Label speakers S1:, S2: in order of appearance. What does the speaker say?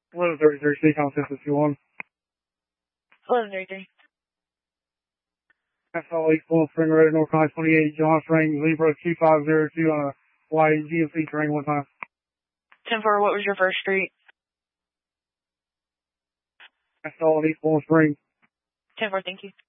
S1: 1133, Seacom Census 21.
S2: 1133.
S1: That's all East Bowling Spring Road, North High 28, John String, Libra 2502 on a wide GMC train one time.
S2: 10-4, what was your first street?
S1: That's all East Bowling Spring.
S2: 10-4, thank you.